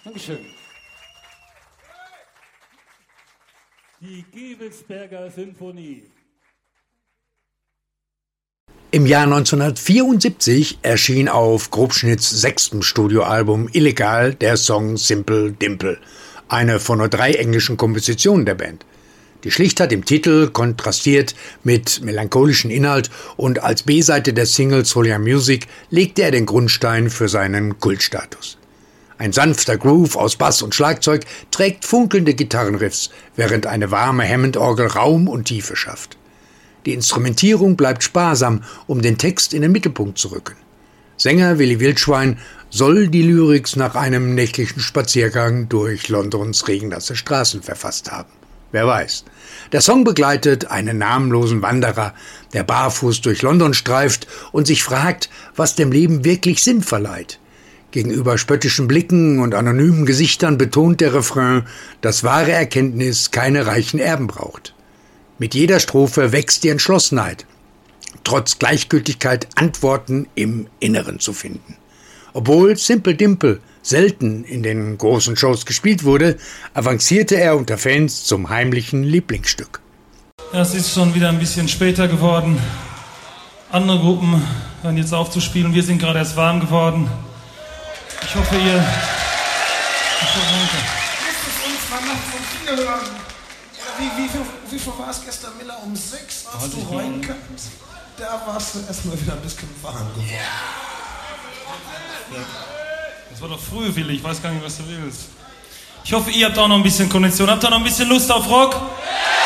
Dankeschön. Die Gevelsberger Sinfonie. Im Jahr 1974 erschien auf Grobschnitts 6. Studioalbum Illegal der Song Simple Dimple, eine von nur 3 englischen Kompositionen der Band. Die Schlichtheit im Titel kontrastiert mit melancholischem Inhalt und als B-Seite der Single Solia Music legte er den Grundstein für seinen Kultstatus. Ein sanfter Groove aus Bass und Schlagzeug trägt funkelnde Gitarrenriffs, während eine warme Hammond-Orgel Raum und Tiefe schafft. Die Instrumentierung bleibt sparsam, um den Text in den Mittelpunkt zu rücken. Sänger Willi Wildschwein soll die Lyrics nach einem nächtlichen Spaziergang durch Londons regennasse Straßen verfasst haben. Wer weiß. Der Song begleitet einen namenlosen Wanderer, der barfuß durch London streift und sich fragt, was dem Leben wirklich Sinn verleiht. Gegenüber spöttischen Blicken und anonymen Gesichtern betont der Refrain, dass wahre Erkenntnis keine reichen Erben braucht. Mit jeder Strophe wächst die Entschlossenheit, trotz Gleichgültigkeit Antworten im Inneren zu finden. Obwohl Simple Dimple selten in den großen Shows gespielt wurde, avancierte er unter Fans zum heimlichen Lieblingsstück. Ja, es ist schon wieder ein bisschen später geworden. Andere Gruppen hören jetzt auf zu spielen. Wir sind gerade erst warm geworden. Ich hoffe, ihr... Wie viel war es gestern, Miller? Um 6, als du reinkamst? Da warst du erstmal wieder ein bisschen warm geworden. Ja. Das war doch früh, Willi. Ich weiß gar nicht, was du willst. Ich hoffe, ihr habt auch noch ein bisschen Kondition. Habt ihr noch ein bisschen Lust auf Rock?